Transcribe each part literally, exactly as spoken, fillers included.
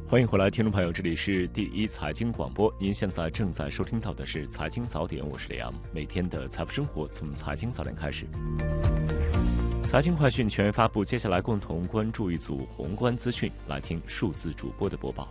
欢迎回来，听众朋友，这里是第一财经广播，您现在正在收听到的是财经早点，我是李阳，每天的财富生活从财经早点开始。财经快讯全面发布，接下来共同关注一组宏观资讯，来听数字主播的播报。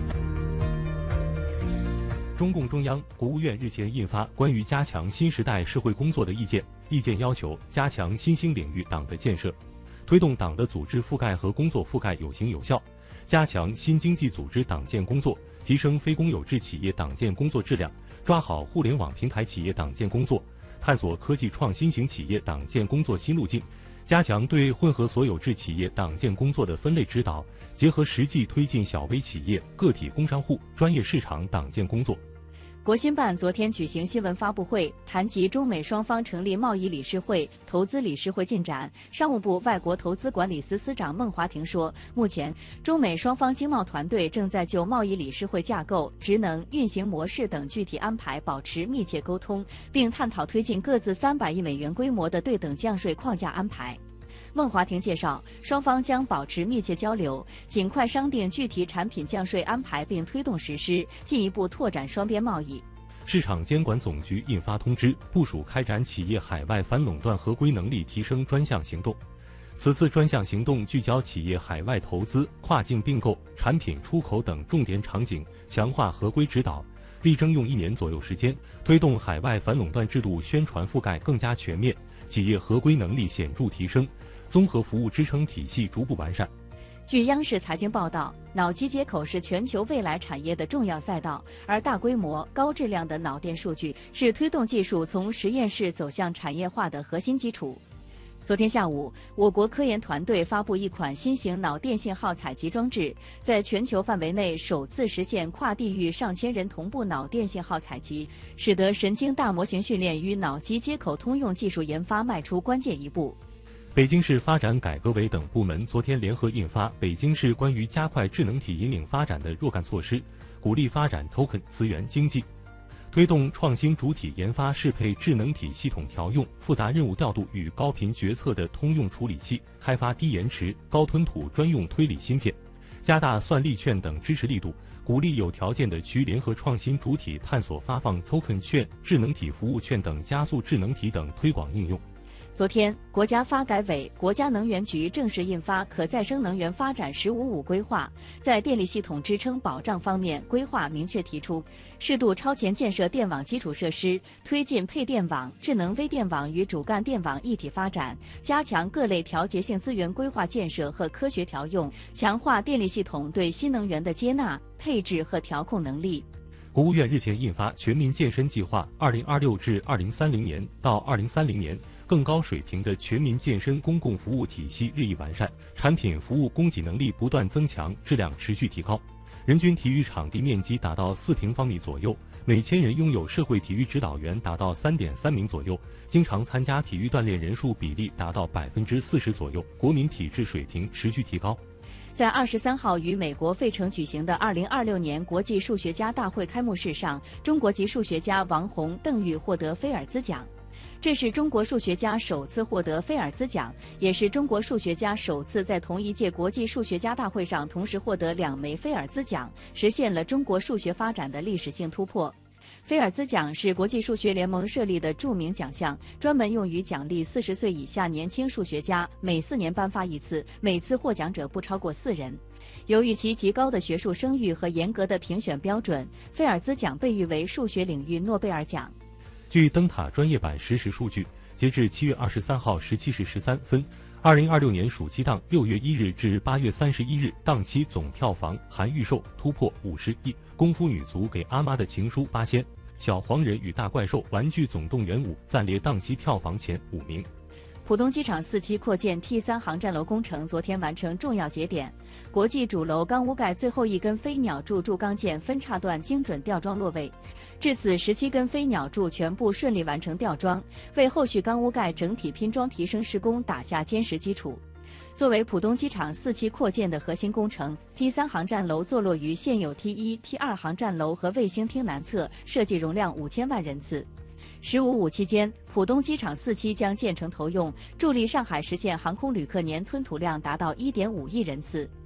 中共中央、国务院日前印发关于加强新时代社会工作的意见，意见要求加强新兴领域党的建设，推动党的组织覆盖和工作覆盖有形有效，加强新经济组织党建工作，提升非公有制企业党建工作质量，抓好互联网平台企业党建工作，探索科技创新型企业党建工作新路径，加强对混合所有制企业党建工作的分类指导，结合实际推进小微企业、个体工商户、专业市场党建工作。 国新办昨天举行新闻发布会，谈及中美双方成立贸易理事会、投资理事会进展。商务部外国投资管理司司长孟华庭说，目前中美双方经贸团队正在就贸易理事会架构、职能、运行模式等具体安排保持密切沟通，并探讨推进各自三百亿美元规模的对等降税框架安排。孟华庭介绍，双方将保持密切交流，尽快商定具体产品降税安排并推动实施，进一步拓展双边贸易。 市场监管总局印发通知，部署开展企业海外反垄断合规能力提升专项行动。此次专项行动聚焦企业海外投资、跨境并购、产品出口等重点场景，强化合规指导，力争用一年左右时间，推动海外反垄断制度宣传覆盖更加全面，企业合规能力显著提升，综合服务支撑体系逐步完善。 据央视财经报道，脑机接口是全球未来产业的重要赛道，而大规模、高质量的脑电数据是推动技术从实验室走向产业化的核心基础。昨天下午，我国科研团队发布一款新型脑电信号采集装置，在全球范围内首次实现跨地域上千人同步脑电信号采集，使得神经大模型训练与脑机接口通用技术研发迈出关键一步。 北京市发展改革委等部门昨天联合印发《北京市关于加快智能体引领发展的若干措施》，鼓励发展 token 资源经济，推动创新主体研发适配智能体系统调用、复杂任务调度与高频决策的通用处理器，开发低延迟、高吞吐专用推理芯片，加大算力券等支持力度，鼓励有条件的区联合创新主体探索发放 token 券、智能体服务券等，加速智能体等推广应用。 昨天，国家发改委、国家能源局正式印发《可再生能源发展“十五五”规划》，在电力系统支撑保障方面，规划明确提出，适度超前建设电网基础设施，推进配电网、智能微电网与主干电网一体发展，加强各类调节性资源规划建设和科学调用，强化电力系统对新能源的接纳、配置和调控能力。 国务院日前印发《全民健身计划（二零二六至二零三零年）》到二零三零年。更高水平的全民健身公共服务体系日益完善，产品服务供给能力不断增强，质量持续提高。人均体育场地面积达到四平方米左右，每千人拥有社会体育指导员达到 三点三名左右，经常参加体育锻炼人数比例达到百分之四十左右，国民体质水平持续提高。 在二十三号于美国费城举行的二零二六年国际数学家大会开幕式上，中国籍数学家王洪、邓禹获得菲尔兹奖。这是中国数学家首次获得菲尔兹奖，也是中国数学家首次在同一届国际数学家大会上同时获得两枚菲尔兹奖，实现了中国数学发展的历史性突破。菲尔兹奖是国际数学联盟设立的著名奖项，专门用于奖励四十岁以下年轻数学家，每四年颁发一次，每次获奖者不超过四人。由于其极高的学术声誉和严格的评选标准，菲尔兹奖被誉为数学领域诺贝尔奖。 据灯塔专业版实时数据，截至七月二十三号十七时十三分，二零二六年暑期档六月一日至八月三十一日档期总票房含预售突破五十亿，《功夫女足给阿妈的情书》八千，《小黄人与大怪兽》《玩具总动员五》暂列档期票房前五名。 浦东机场四期扩建 T 三 航站楼工程昨天完成重要节点，国际主楼钢屋盖最后一根飞鸟柱铸钢件分叉段精准吊装落位，至此十七根飞鸟柱全部顺利完成吊装，为后续钢屋盖整体拼装提升施工打下坚实基础。作为浦东机场四期扩建的核心工程 ，T 三 航站楼坐落于现有 T 一、T 二 航站楼和卫星厅南侧，设计容量五千万人次。十五五期间，浦东机场四期将建成投用，助力上海实现航空旅客年吞吐量达到 一点五亿人次。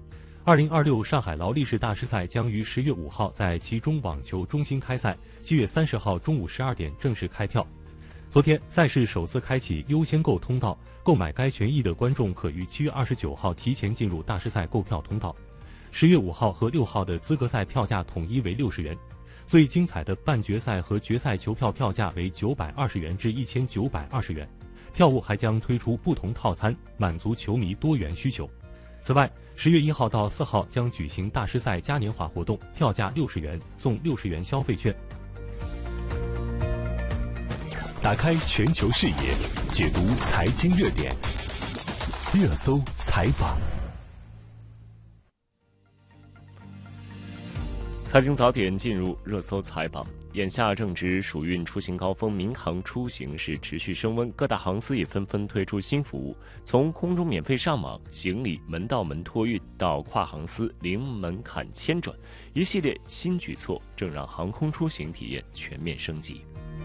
二零二六上海劳力士大师赛将于十月五号在其中网球中心开赛，七月三十号中午十二点正式开票。昨天，赛事首次开启优先购通道，购买该权益的观众可于七月二十九号提前进入大师赛购票通道。十月五号和六号的资格赛票价统一为六十元，最精彩的半决赛和决赛球票票价为九百二十元至一千九百二十元。票务还将推出不同套餐，满足球迷多元需求。此外，十月一号到四号将举行大师赛嘉年华活动，票价六十元，送六十元消费券。 打开全球视野，解读财经热点，热搜采访。 财经早点进入热搜采访。眼下正值暑运出行高峰，民航出行是持续升温，各大航司也纷纷推出新服务，从空中免费上网、行李门到门托运到跨航司零门槛签转，一系列新举措正让航空出行体验全面升级。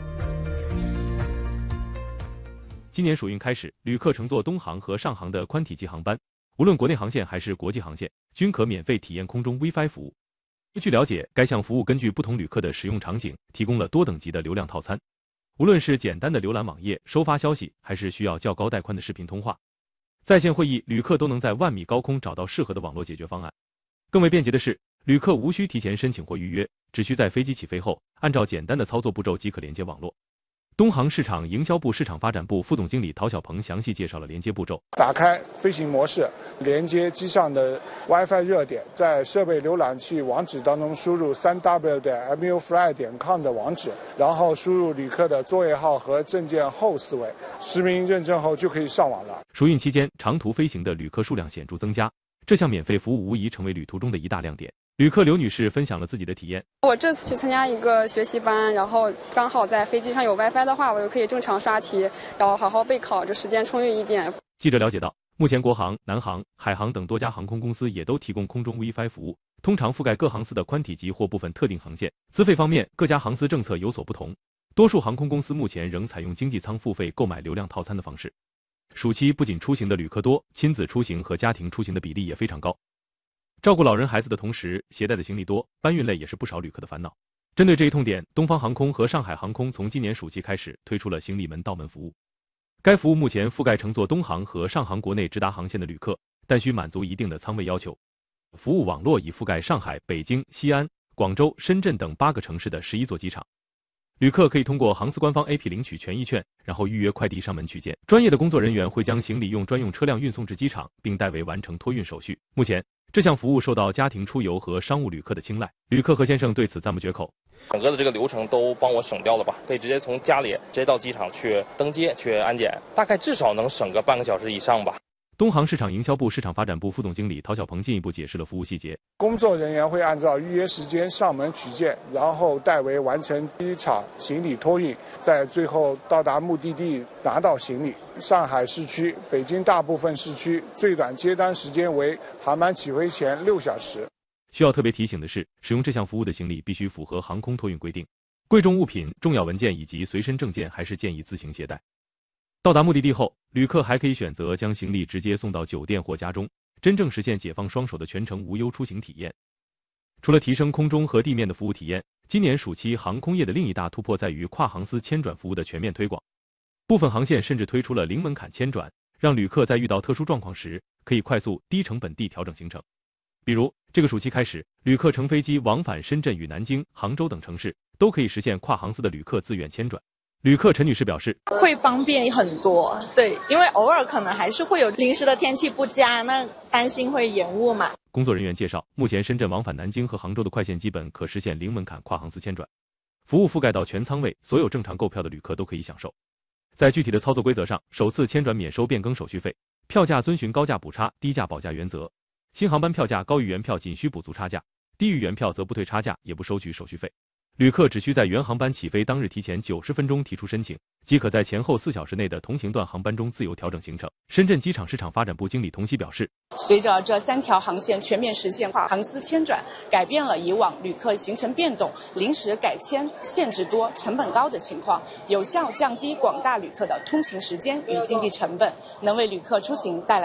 今年暑运开始，旅客乘坐东航和上航的宽体机航班，无论国内航线还是国际航线，均可免费体验空中 WiFi 服务。据了解，该项服务根据不同旅客的使用场景，提供了多等级的流量套餐。无论是简单的浏览网页、收发消息，还是需要较高带宽的视频通话、在线会议，旅客都能在万米高空找到适合的网络解决方案。更为便捷的是，旅客无需提前申请或预约，只需在飞机起飞后，按照简单的操作步骤即可连接网络。东航市场营销部市场发展部副总经理陶小鹏详细介绍了连接步骤。 打开飞行模式，连接机上的 WiFi 热点，在设备浏览器网址当中输入 三 w 点 m u fly 点 com 的网址，然后输入旅客的座位号和证件后四位，实名认证后就可以上网了。 暑运期间，长途飞行的旅客数量显著增加，这项免费服务无疑成为旅途中的一大亮点。旅客刘女士分享了自己的体验。 我这次去参加一个学习班，然后刚好在飞机上有 WiFi 的话，我就可以正常刷题，然后好好备考，这时间充裕一点。 记者了解到，目前国航、南航、海航等多家航空公司也都提供空中 WiFi 服务，通常覆盖各航司的宽体级或部分特定航线。资费方面，各家航司政策有所不同，多数航空公司目前仍采用经济舱付费购买流量套餐的方式。暑期不仅出行的旅客多，亲子出行和家庭出行的比例也非常高。照顾老人孩子的同时，携带的行李多，搬运累也是不少旅客的烦恼。针对这一痛点，东方航空和上海航空从今年暑期开始推出了行李门到门服务。该服务目前覆盖乘坐东航和上航国内直达航线的旅客，但需满足一定的舱位要求。服务网络已覆盖上海、北京、西安、广州、深圳等八个城市的十一座机场。旅客可以通过航司官方 A P P 领取权益券，然后预约快递上门取件。专业的工作人员会将行李用专用车辆运送至机场，并代为完成托运手续。目前，这项服务受到家庭出游和商务旅客的青睐，旅客何先生对此赞不绝口。 整个的这个流程都帮我省掉了吧，可以直接从家里直接到机场去登机去安检，大概至少能省个半个小时以上吧。 东航市场营销部市场发展部副总经理陶小鹏进一步解释了服务细节。 工作人员会按照预约时间上门取件，然后代为完成机场行李托运，在最后到达目的地拿到行李。上海市区、北京大部分市区最短接单时间为航班起飞前六小时。 需要特别提醒的是，使用这项服务的行李必须符合航空托运规定，贵重物品、重要文件以及随身证件还是建议自行携带。到达目的地后，旅客还可以选择将行李直接送到酒店或家中，真正实现解放双手的全程无忧出行体验。除了提升空中和地面的服务体验，今年暑期航空业的另一大突破在于跨航司签转服务的全面推广。部分航线甚至推出了零门槛签转，让旅客在遇到特殊状况时可以快速低成本地调整行程。比如这个暑期开始，旅客乘飞机往返深圳与南京、杭州等城市，都可以实现跨航司的旅客自愿签转。旅客陈女士表示， 会方便很多，对，因为偶尔可能还是会有临时的天气不佳，那担心会延误嘛。 工作人员介绍，目前深圳往返南京和杭州的快线基本可实现零门槛跨航司签转，服务覆盖到全舱位，所有正常购票的旅客都可以享受。在具体的操作规则上，首次签转免收变更手续费，票价遵循高价补差、低价保价原则。新航班票价高于原票仅需补足差价，低于原票则不退差价，也不收取手续费。旅客只需在原航班起飞当日提前九十分钟提出申请，即可在前后四小时内的同行段航班中自由调整行程。深圳机场市场发展部经理童希表示， 随着这三条航线全面实现跨航司签转，改变了以往旅客行程变动、临时改签、限制多、成本高的情况，有效降低广大旅客的通勤时间与经济成本，能为旅客出行带来